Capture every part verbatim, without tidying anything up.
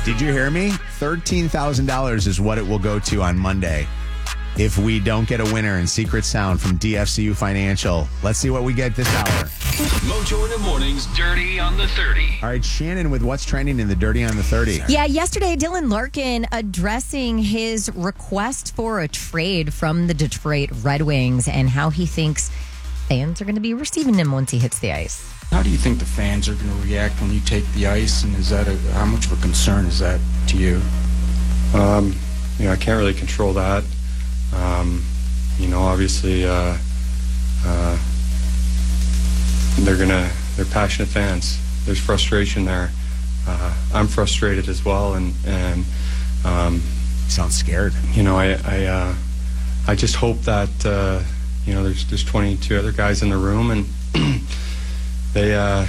Did you hear me? thirteen thousand dollars is what it will go to on Monday if we don't get a winner in Secret Sound from D F C U Financial. Let's see what we get this hour. Mojo in the Morning's Dirty on the thirty. All right, Shannon with what's trending in the Dirty on the thirty. Yeah, yesterday, Dylan Larkin addressing his request for a trade from the Detroit Red Wings and how he thinks fans are going to be receiving him once he hits the ice. How do you think the fans are going to react when you take the ice, and is that a, how much of a concern is that to you? Um, you know, I can't really control that. Um, you know, obviously, uh, uh, they're gonna, they're passionate fans. There's frustration there. Uh, I'm frustrated as well, and and um, sounds scared. You know, I I, uh, I just hope that uh, you know, there's there's twenty-two other guys in the room, and they, uh,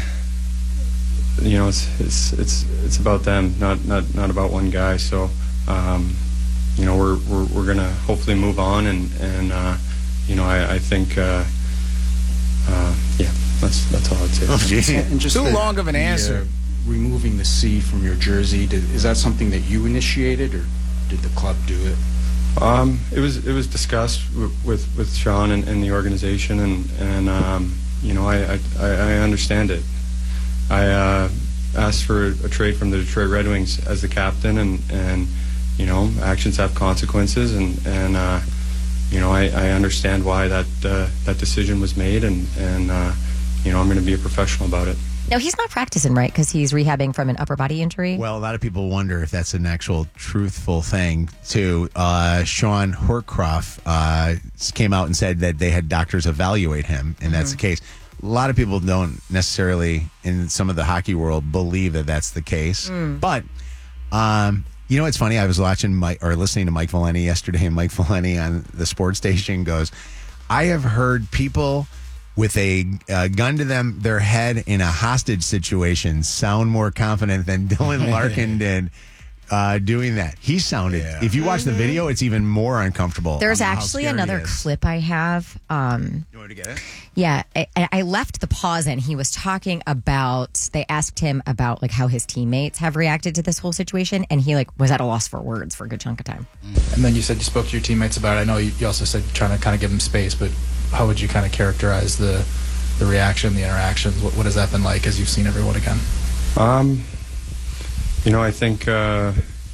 you know, it's it's it's it's about them, not not not about one guy. So. Um, You know, we're we're we're gonna hopefully move on, and and uh, you know, I I think uh, uh, yeah, that's that's all I'd say. Oh, And just Too the- long of an the, answer. Uh, removing the C from your jersey, did, is that something that you initiated, or did the club do it? Um, it was it was discussed with with, with Sean and, and the organization, and and um, you know, I, I I understand it. I uh, asked for a trade from the Detroit Red Wings as the captain, and and. You know, actions have consequences, and and uh, you know, I, I understand why that uh, that decision was made, and and uh, you know, I'm going to be a professional about it. No, he's not practicing, right? Because he's rehabbing from an upper body injury. Well, a lot of people wonder if that's an actual truthful thing, too. Uh, Sean Horcroft uh, came out and said that they had doctors evaluate him, and that's Mm-hmm. the case. A lot of people don't necessarily, in some of the hockey world, believe that that's the case. Mm. But, um, you know, it's funny. I was watching Mike or listening to Mike Valeni yesterday, and Mike Valeni on the sports station goes, I have heard people with a uh, gun to them, their head in a hostage situation sound more confident than Dylan Larkin did uh, doing that. He sounded, Yeah. if you watch the video, it's even more uncomfortable. There's on how actually scared he another is. clip I have. Um, You want to get it? Yeah, I, I left the pause in. He was talking about, they asked him about like how his teammates have reacted to this whole situation, and he like was at a loss for words for a good chunk of time. And then you said you spoke to your teammates about it. I know you, you also said trying to kind of give them space, but how would you kind of characterize the the reaction, the interactions? What, what has that been like as you've seen everyone again? Um, you know, I think uh,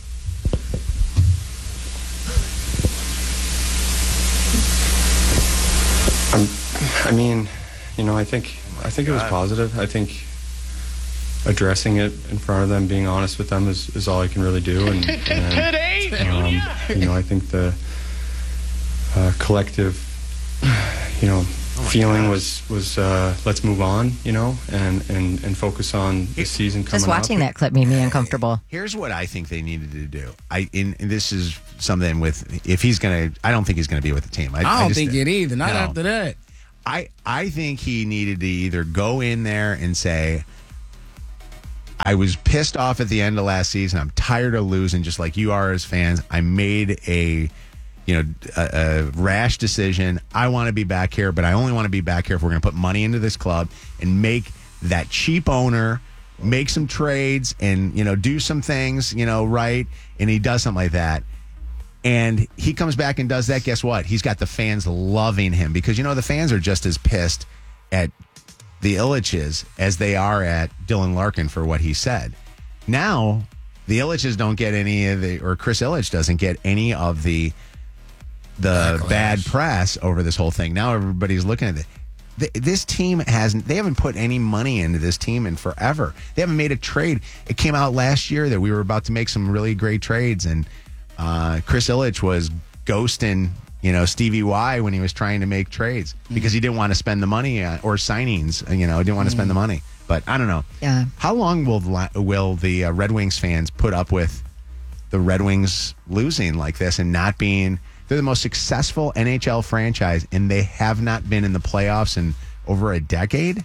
I'm, I mean, you know, I think I think it was positive. I think addressing it in front of them, being honest with them, is, is all I can really do. And, and um, you know, I think the uh, collective, you know, feeling was was uh, let's move on, you know, and, and, and focus on the season coming Just watching up. that clip made me uncomfortable. Here's what I think they needed to do. I in, and this is something with if he's gonna. I don't think he's gonna be with the team. I, I don't just- think it either. Not no. after that. I I think he needed to either go in there and say, I was pissed off at the end of last season. I'm tired of losing, just like you are as fans. I made a, you know, a, a rash decision. I want to be back here, but I only want to be back here if we're going to put money into this club and make that cheap owner make some trades and, you know, do some things, you know, right. And he does something like that. And he comes back and does that. Guess what? He's got the fans loving him because, you know, the fans are just as pissed at the Illiches as they are at Dylan Larkin for what he said. Now, the Illiches don't get any of the, or Chris Illich doesn't get any of the the Backlash. bad press over this whole thing. Now everybody's looking at it. Th- This team hasn't, they haven't put any money into this team in forever. They haven't made a trade. It came out last year that we were about to make some really great trades, and uh, Chris Illich was ghosting, you know, Stevie Y when he was trying to make trades because he didn't want to spend the money uh, or signings, you know, didn't want to spend the money. But I don't know. Yeah. How long will the la- will the uh, Red Wings fans put up with the Red Wings losing like this and not being? They're the most successful N H L franchise, and they have not been in the playoffs in over a decade.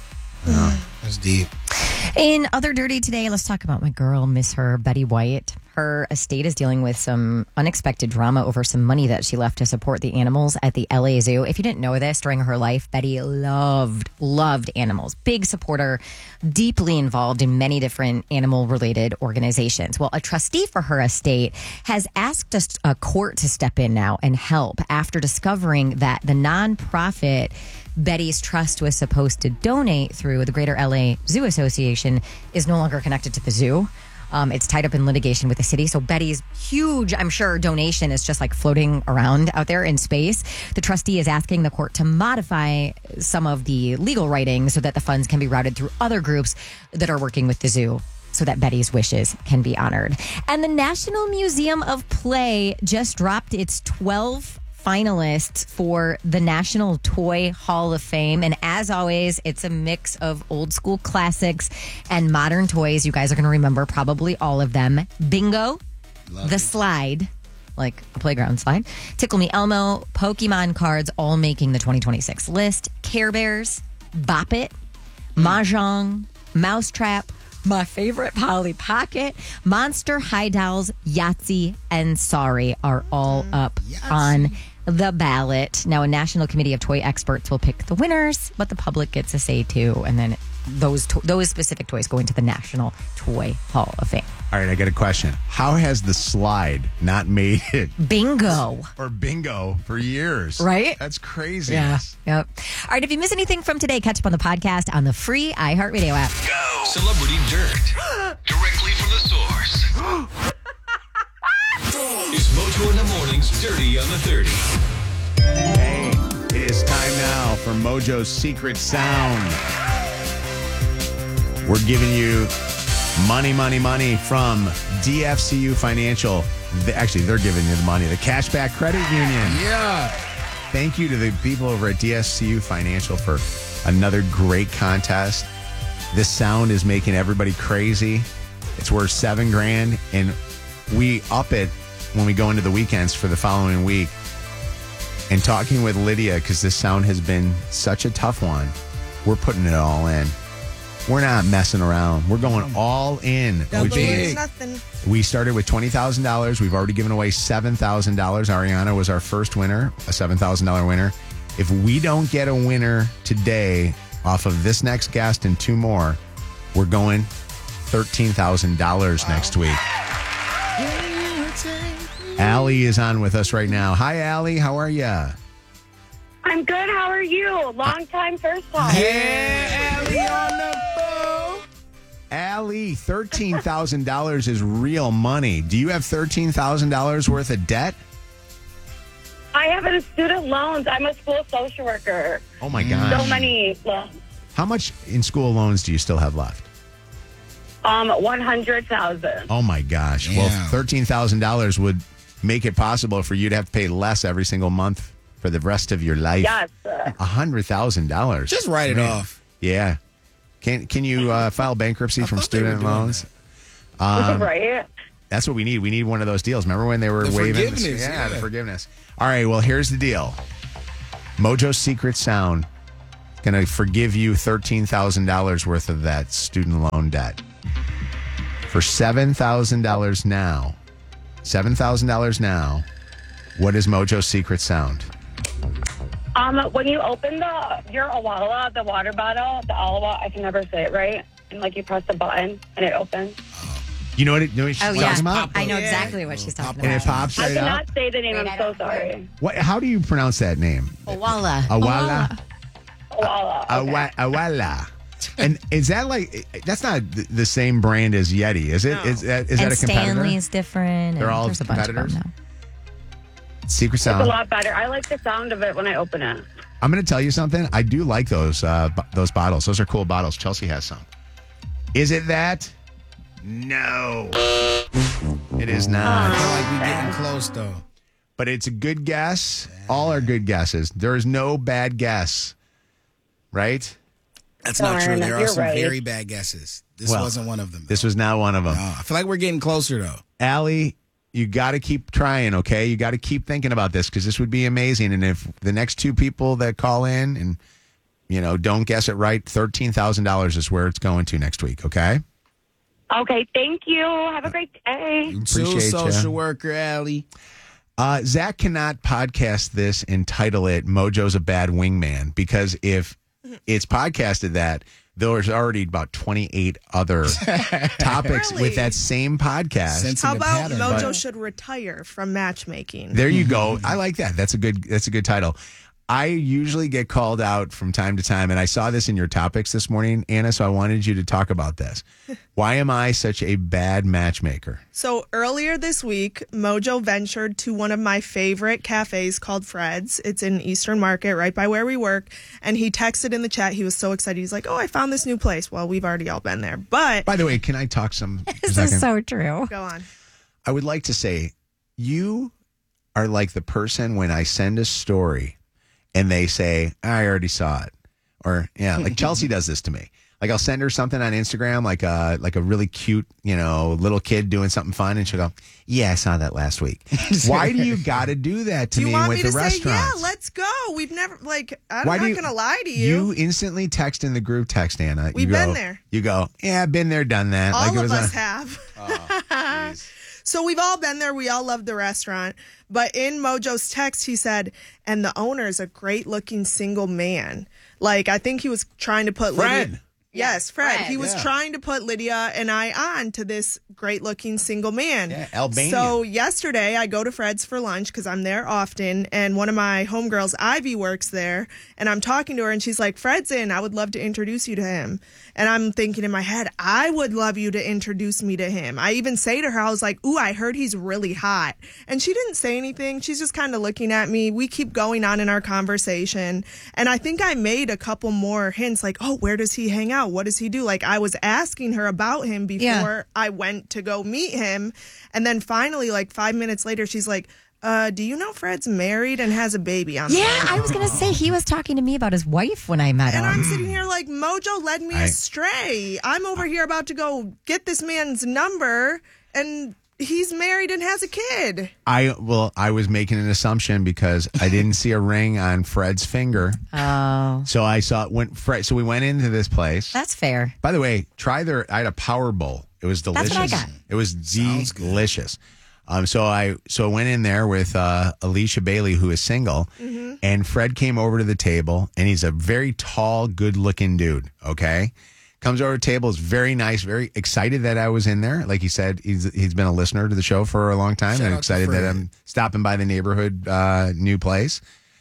That's deep. In other dirty today, let's talk about my girl, miss her, Betty White. her estate is dealing with some unexpected drama over some money that she left to support the animals at the L A Zoo. If you didn't know this, during her life, Betty loved, loved animals. Big supporter, deeply involved in many different animal-related organizations. Well, a trustee for her estate has asked a, a court to step in now and help after discovering that the nonprofit Betty's trust was supposed to donate through the Greater L A Zoo Association is no longer connected to the zoo. Um, it's tied up in litigation with the city. So Betty's huge, I'm sure, donation is just like floating around out there in space. The trustee is asking the court to modify some of the legal writing so that the funds can be routed through other groups that are working with the zoo, so that Betty's wishes can be honored. And the National Museum of Play just dropped its twelve finalists for the National Toy Hall of Fame. And as always, it's a mix of old school classics and modern toys. You guys are going to remember probably all of them. Bingo, Love the it. Slide, like a playground slide, Tickle Me Elmo, Pokemon cards, all making the twenty twenty-six list. Care Bears, Bop It, Mahjong, Mousetrap, my favorite, Polly Pocket, Monster High Dolls, Yahtzee, and Sorry are all up Yahtzee. on the ballot. Now, a national committee of toy experts will pick the winners, but the public gets a say too. And then those to- those specific toys go into the National Toy Hall of Fame. All right, I got a question. How has the slide not made it? Bingo. Or bingo for years. Right? That's crazy. Yeah. Yep. All right, if you miss anything from today, catch up on the podcast on the free iHeartRadio app. Go! Celebrity Dirt. Directly from the source. It's Mojo in the Morning's Dirty on the thirty. Hey, it is time now for Mojo's Secret Sound. We're giving you money, money, money from D F C U Financial. They, actually, they're giving you the money. The Cashback Credit Union. Yeah. Thank you to the people over at D F C U Financial for another great contest. This sound is making everybody crazy. It's worth seven grand, and we up it when we go into the weekends for the following week. And talking with Lydia, because this sound has been such a tough one, we're putting it all in. We're not messing around. We're going all in. Double Which is means nothing. we started with twenty thousand dollars. We've already given away seven thousand dollars. Ariana was our first winner, a seven thousand dollars winner. If we don't get a winner today off of this next guest and two more, we're going thirteen thousand dollars next week. Allie is on with us right now. Hi, Allie. How are you? I'm good. How are you? Long time, first time. Yeah, Allie on the phone. Allie, thirteen thousand dollars is real money. Do you have thirteen thousand dollars worth of debt? I have a student loans. I'm a school social worker. Oh, my gosh. So many loans. How much in school loans do you still have left? Um, one hundred thousand. Oh, my gosh. Yeah. Well, thirteen thousand dollars would make it possible for you to have to pay less every single month for the rest of your life. Yes. one hundred thousand dollars. Just write it off. Yeah. Can can you uh, file bankruptcy I from thought they were student doing loans? Um, right. That's what we need. We need one of those deals. Remember when they were The waiving? forgiveness, yeah, the yeah. forgiveness. All right. Well, here's the deal. Mojo's Secret Sound going to forgive you thirteen thousand dollars worth of that student loan debt. For seven thousand dollars now, seven thousand dollars now, what is Mojo's Secret Sound? Um, when you open the your Awala, the water bottle, the Alawa, I can never say it right. And like you press the button and it opens. You know what, it, you know what she's Oh, talking yeah. about? I know Yeah. exactly what she's talking And it about. pops I right cannot up. say the name. Wait, I I'm so don't- sorry. What? How do you pronounce that name? Awala. Awala. Awala. Okay. Awa- Awala. And is that like, that's not th- the same brand as Yeti, is it? Is that, is and that a competitor? Stanley's different. They're and all there's a bunch of them competitors? now. Secret It's a Sound. lot better. I like the sound of it when I open it. I'm going to tell you something. I do like those uh, b- those bottles. Those are cool bottles. Chelsea has some. Is it that? No. It is not. I feel like we're getting close, though. But it's a good guess. All are good guesses. There is no bad guess. Right? That's not true. Darn, There are you're some right. very bad guesses. This Well, wasn't one of them. This was not one of them. No, I feel like we're getting closer, though. Allie, you got to keep trying, okay? You got to keep thinking about this because this would be amazing. And if the next two people that call in and, you know, don't guess it right, thirteen thousand dollars is where it's going to next week, okay? Okay, thank you. Have a great day. You Appreciate too, ya. social worker, Allie. Uh, Zach cannot podcast this and title it Mojo's a Bad Wingman, because if it's podcasted that, there's already about twenty-eight other topics Really? with that same podcast. Sensing How the about pattern. Mojo But- should retire from matchmaking? There you go. I like that. That's a good that's a good title. I usually get called out from time to time, and I saw this in your topics this morning, Anna, so I wanted you to talk about this. Why am I such a bad matchmaker? So earlier this week, Mojo ventured to one of my favorite cafes called Fred's. It's in Eastern Market, right by where we work. And he texted in the chat. He was so excited. He's like, oh, I found this new place. Well, we've already all been there. But By the way, can I talk some a This second? is so true. go on. I would like to say you are like the person when I send a story and they say, I already saw it. Or, yeah, like Chelsea does this to me. Like I'll send her something on Instagram, like a, like a really cute, you know, little kid doing something fun. And she'll go, yeah, I saw that last week. Why do you got to do that to Do you me want with me the to say, restaurants? yeah, let's go? We've never, like, I'm Why not do you- going to lie to you. You instantly text in the group text, Anna. We've you go, been there. You go, yeah, I've been there, done that. all like it of was us a- have. Oh, So we've all been there. We all love the restaurant. But in Mojo's text, he said, and the owner is a great looking single man. Like, I think he was trying to put Fred. Lydia. Yes, Fred. Fred. He was Yeah. trying to put Lydia and I on to this great looking single man. Yeah, Albanian. So yesterday I go to Fred's for lunch because I'm there often. And one of my homegirls, Ivy, works there. And I'm talking to her and she's like, Fred's in. I would love to introduce you to him. And I'm thinking in my head, I would love you to introduce me to him. I even say to her, I was like, ooh, I heard he's really hot. And she didn't say anything. She's just kind of looking at me. We keep going on in our conversation. And I think I made a couple more hints like, oh, where does he hang out? What does he do? Like I was asking her about him before Yeah. I went to go meet him. And then finally, like five minutes later, she's like, uh, do you know Fred's married and has a baby on the Yeah, way?" I was going to say he was talking to me about his wife when I met And him. I'm sitting here like, Mojo led me I- astray. I'm over here about to go get this man's number, and he's married and has a kid. I well, I was making an assumption because I didn't see a ring on Fred's finger. Oh, So I saw when Fred. So we went into this place. that's fair. By the way, try their. I had a Power Bowl. It was That's delicious. what I got. It was delicious. Um, so I so I went in there with uh, Alicia Bailey, who is single, Mm-hmm. and Fred came over to the table, and he's a very tall, good-looking dude. Okay, comes over to the table, is very nice, very excited that I was in there. Like he said, he's he's been a listener to the show for a long time, Shout and out to excited that Fred. I'm stopping by the neighborhood uh, new place,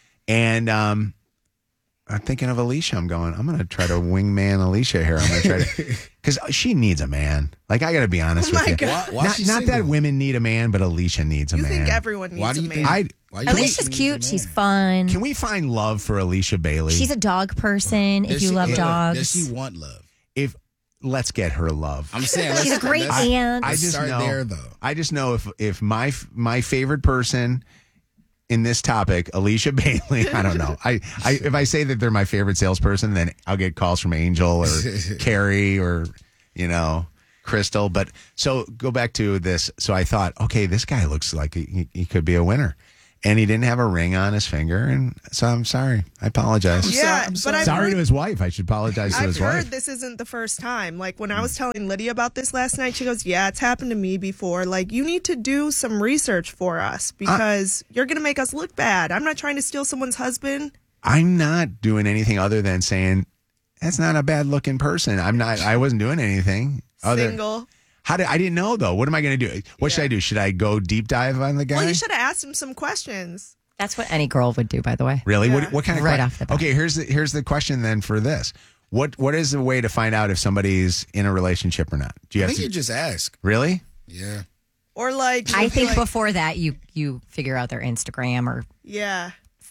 and um. I'm thinking of Alicia. I'm going, I'm going to try to wingman Alicia here. I'm going to try to, because she needs a man. Like, I got to be honest Oh with my you. God. Why- why not she not that single? women need a man, but Alicia needs a You man. think everyone needs Why do a you man. think? I- why do you Alicia's think she cute. needs a She's man? fun. Can we find love for Alicia Bailey? She's a dog person. Does if you she- love yeah, dogs, Does she want love? if let's get her love. I'm saying let's, she's a great let's, aunt. I let's just start know. there though. I just know if if my my favorite person in this topic, Alicia Bailey. I don't know. I, I if I say that they're my favorite salesperson, then I'll get calls from Angel or Carrie or you know Crystal. But so go back to this. So I thought, okay, this guy looks like he, he could be a winner, and he didn't have a ring on his finger, and so I'm sorry. I apologize. Yeah, I'm but sorry. I've Sorry heard, to his wife. I should apologize to I've his heard wife. this isn't the first time. Like when I was telling Lydia about this last night, she goes, yeah, it's happened to me before. Like you need to do some research for us because you're going to make us look bad. I'm not trying to steal someone's husband. I'm not doing anything other than saying that's not a bad looking person. I'm not. I wasn't doing anything. Other, Single. How did I didn't know though? What am I going to do? What should I do? Should I go deep dive on the guy? Well, you should have asked him some questions. That's what any girl would do, by the way. Really? Yeah. What, what kind of Right que- off the bat. Okay, here's the here's the question then for this. What what is the way to find out if somebody's in a relationship or not? Do you I have think to you just ask. really? Yeah. Or like, I you'd be think like, before that, you you figure out their Instagram or, yeah.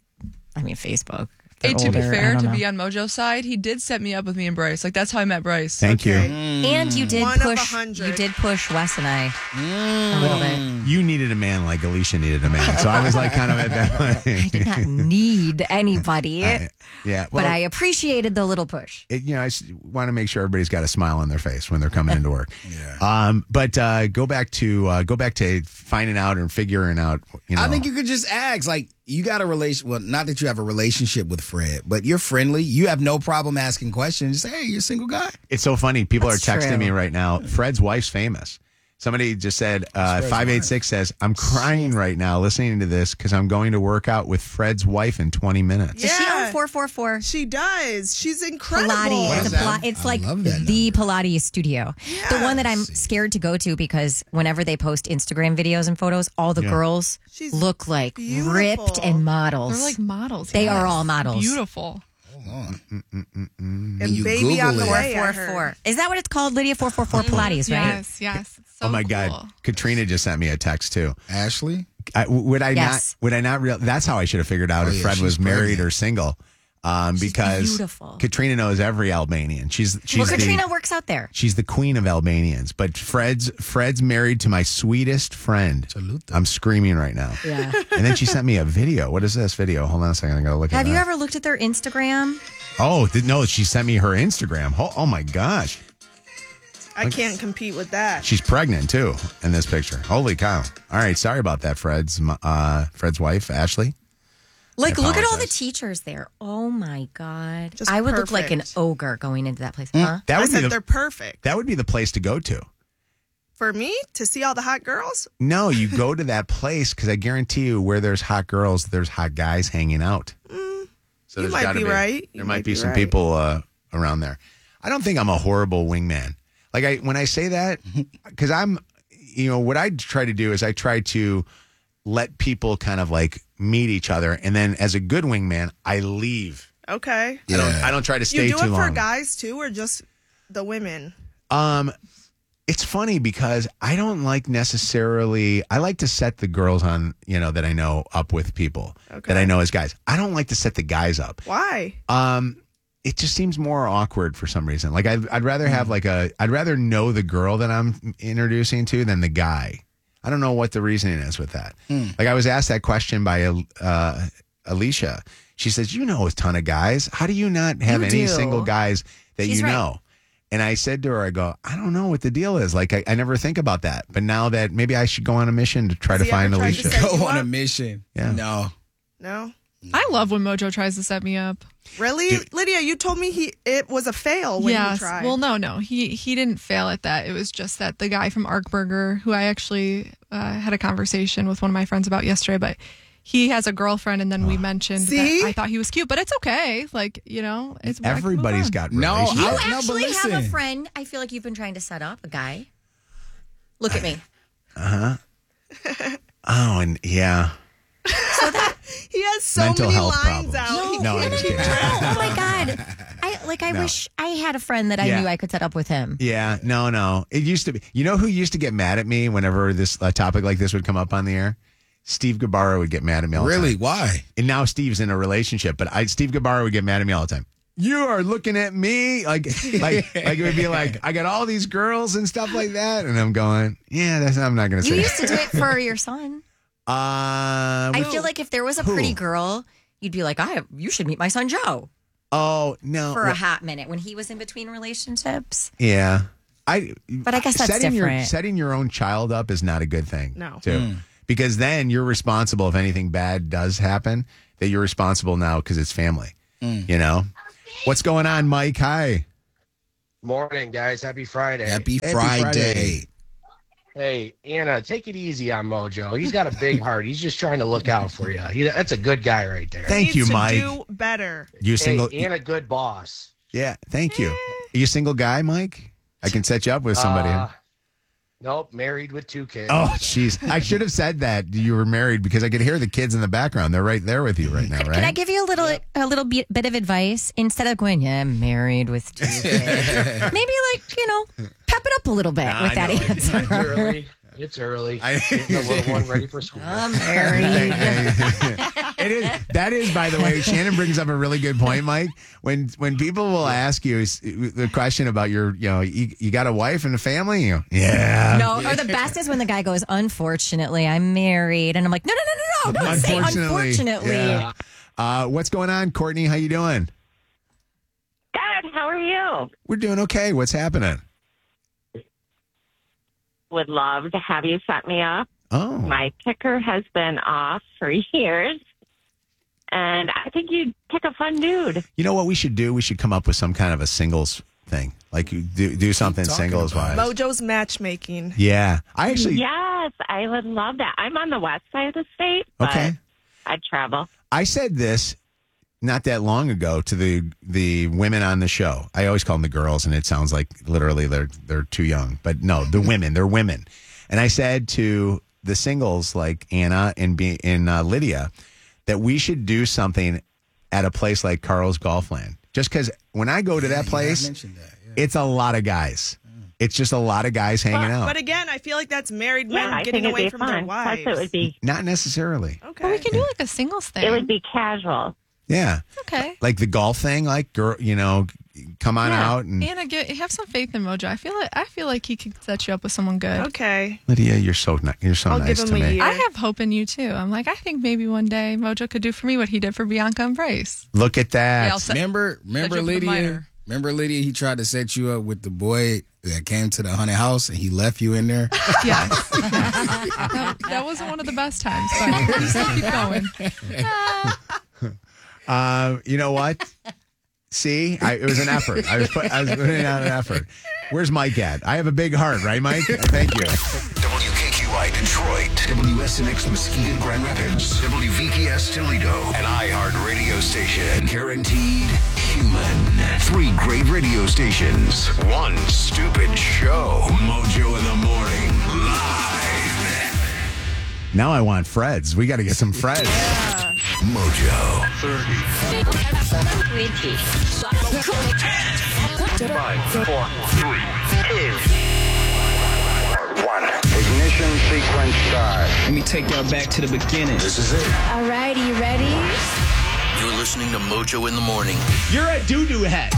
I mean, Facebook. Hey, to be Older, I fair, don't to know. be on Mojo's side, he did set me up with me and Bryce. Like that's how I met Bryce. Thank Okay. you. And you did One of a push. hundred. You did push Wes and I a little bit. You needed a man like Alicia needed a man. So I was like kind of at that I did not need anybody, I- yeah. Well, but I appreciated the little push. it, you know, I want to make sure everybody's got a smile on their face when they're coming into work. Yeah. Um, but uh, go back to uh, go back to finding out and figuring out. You know, I think you could just ask. Like, you got a relation. Well, not that you have a relationship with Fred, but you're friendly. You have no problem asking questions. Hey, you're a single guy. It's so funny. People That's are texting true. me right now. Fred's wife's famous. Somebody just said, uh, Fred's five eight six says, I'm crying right now listening to this because I'm going to work out with Fred's wife in twenty minutes. Does she Yeah. own four four four? She does. She's incredible. Pilates. What It's, is a that? Pila- it's I like love that the Pilates studio. The one that I'm Yes. scared to go to because whenever they post Instagram videos and photos, all the Yeah. girls She's look like beautiful. ripped and models. They're like models. They yes. are all models. Beautiful. Hold on. And you baby on the Google it. way. I four heard. four. Is that what it's called, Lydia? Four four four Pilates, right? Yes, yes. It's so oh my cool. God. Katrina just sent me a text too. Ashley? I, would I Yes. not, would I not real, that's how I should have figured out Oh, if yeah, Fred she's was married pregnant. or single. Um, She's because beautiful. Katrina knows every Albanian. She's, she's Well, the, Katrina works out there. she's the queen of Albanians, but Fred's, Fred's married to my sweetest friend. Salute. I'm screaming right now. Yeah. And then she sent me a video. What is this video? Hold on a second. I gotta look at Have you that. ever looked at their Instagram? Oh, th- no, she sent me her Instagram. Oh, oh my gosh. I can't compete with that. She's pregnant too in this picture. Holy cow. All right. Sorry about that, Fred's, uh, Fred's wife, Ashley. Like, I look at all the apologize. teachers there. Oh my God. Just I would look like an perfect. ogre going into that place. Huh? That I would, be said the, they're perfect. that would be the place to go to. For me, to see all the hot girls? No, you go to that place because I guarantee you where there's hot girls, there's hot guys hanging out. so you there's might gotta be right. There You might might be be some right. people uh, around there. I don't think I'm a horrible wingman. Like I when I say that, because I'm, you know, what I try to do is I try to let people kind of like meet each other, and then as a good wingman, I leave. Okay. I don't. I don't try to stay You do too it for long. guys too, or just the women? Um, it's funny because I don't like necessarily. I like to set the girls on, you know, that I know up with people that I know as guys. I don't like to set the guys up. Why? Um, it just seems more awkward for some reason. Like I'd, I'd rather have like a. I'd rather know the girl that I'm introducing to than the guy. I don't know what the reasoning is with that. Like I was asked that question by uh, Alicia. She says, "You know a ton of guys. How do you not have You any do. single guys that She's you right. know?" And I said to her, I go, I don't know what the deal is. Like, I, I never think about that. But now that maybe I should go on a mission to try Has to he find ever tried to Alicia. set Go you on a up? mission. Yeah. No. No. I love when Mojo tries to set me up. Really, Lydia? You told me he it was a fail when yes. he tried. Well, no, no. He he didn't fail at that. It was just that the guy from Arkburger, who I actually uh, had a conversation with one of my friends about yesterday, but he has a girlfriend, and then we mentioned See? that I thought he was cute, but it's okay. Like, you know, it's I can move Everybody's on. got No, relationships. You I- no, but actually have a listen. friend. I feel like you've been trying to set up a guy. Look at me. Oh, and yeah. he has so Mental many health lines problems. out. He No, I'm can't just keep kidding. track. Oh my God. I like I No. wish I had a friend that I Yeah. knew I could set up with him. Yeah, no, no. It used to be. You know who used to get mad at me whenever this uh, topic like this would come up on the air? Steve Gabarra would get mad at me all the Really? time. Why? And now Steve's in a relationship, but I, Steve Gabarra would get mad at me all the time. You are looking at me like, like, like it would be like I got all these girls and stuff like that, and I'm going, yeah, that's I'm not going to You say. used to do it for your son. Uh, I feel like if there was a Who? pretty girl, you'd be like, I have, you should meet my son Joe oh no, for well, a hot minute when he was in between relationships. yeah. I, But I guess that's setting your different. setting your own child up is not a good thing. No. too, because then you're responsible if anything bad does happen. That you're responsible now because it's family. You know, what's going on, Mike? Hi. Morning, guys. Happy Friday. Happy, Happy Friday. Friday. Hey, Anna, take it easy on Mojo. He's got a big heart. He's just trying to look out for you. He, that's a good guy right there. Thank Needs you, to Mike. Do better. You Hey, single? and a good boss. Yeah. Thank you. Are you a single guy, Mike? I can set you up with somebody. Uh, nope, married with two kids. Oh, jeez. I should have said that you were married because I could hear the kids in the background. They're right there with you right now, right? Can I give you a little a little bit, bit of advice instead of going, yeah, I'm married with two kids? Maybe like you know, pep it up a little bit I with that know. It's answer. early. It's early. I- Getting the little one ready for school. I'm married. It is. That is, by the way, Shannon brings up a really good point, Mike. When when people will ask you s- the question about your, you know, you, you got a wife and a family, you go, yeah. No, or the best is when the guy goes, unfortunately, I'm married. And I'm like, no, no, no, no, no. Don't say unfortunately. Yeah. Uh, what's going on, Courtney? How you doing? Good. How are you? We're doing okay. What's happening? Would love to have you set me up. Oh. My picker has been off for years. and I think you'd pick a fun dude. You know what we should do? We should come up with some kind of a singles thing. Like you do, do something singles wise. Mojo's matchmaking. Yeah. I actually. Yes, I would love that. I'm on the west side of the state, but Okay. I'd travel. I said this not that long ago to the the women on the show. I always call them the girls, and it sounds like literally they're they're too young. But no, the women, they're women. And I said to the singles like Anna and Be- and uh, Lydia that we should do something at a place like Carl's Golfland. Just because when I go to that place, it's a lot of guys. It's just a lot of guys hanging out. But again, I feel like that's married Yeah, men I getting think it'd away be from fun. their Plus, wives. it would be Not necessarily. Okay. Well, we can do like a singles thing. it would be casual. Yeah. Okay. Like the golf thing, like girl, you know, come on Yeah. out and Anna, get, have some faith in Mojo. I feel like I feel like he could set you up with someone good. Okay. Lydia, you're so ni- you're so I'll nice give to him a me. year. I have hope in you too. I'm like, I think maybe one day Mojo could do for me what he did for Bianca and Bryce. Look at that. Yeah, I'll set- Remember, remember you up with a Lydia? minor. Remember Lydia? He tried to set you up with the boy that came to the haunted house, and he left you in there. Yes. that, that wasn't one of the best times, but we still keep going. Uh, you know what? See, I, it was an effort. I was put, I was putting out an effort. Where's Mike at? I have a big heart, right, Mike? Thank you. W K Q I Detroit, W S N X Muskegon Grand Rapids, W V K S Toledo, an iHeart radio station. Guaranteed human. Three great radio stations. One stupid show. Mojo in the morning. Live. Now I want Fred's. We got to get some Fred's. Mojo. thirty. twenty. Five, four, three, two. One. Ignition sequence start. Let me take y'all back to the beginning. This is it. All right, you ready? You're listening to Mojo in the morning. You're a doo-doo head.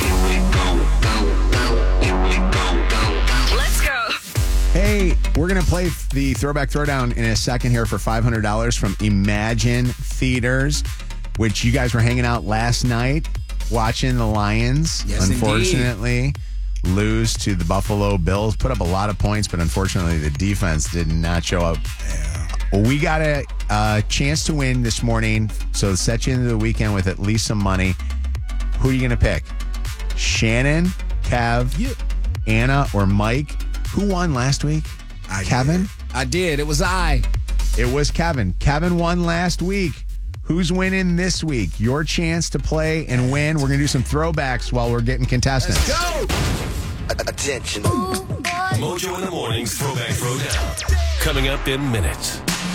Let's go. Hey, we're going to play the Throwback Throwdown in a second here for five hundred dollars from Imagine Theaters, which you guys were hanging out last night watching the Lions. Yes, unfortunately, lose to the Buffalo Bills. Put up a lot of points, but unfortunately, the defense did not show up. Well, we got a, a chance to win this morning, so set you into the weekend with at least some money. Who are you going to pick? Shannon, Kev, Anna, or Mike? Who won last week? I Kevin? Did. I did. It was I. It was Kevin. Kevin won last week. Who's winning this week? Your chance to play and win. We're going to do some throwbacks while we're getting contestants. Let's go. Attention. Mojo in the morning's Throwback Throwdown. Coming up in minutes.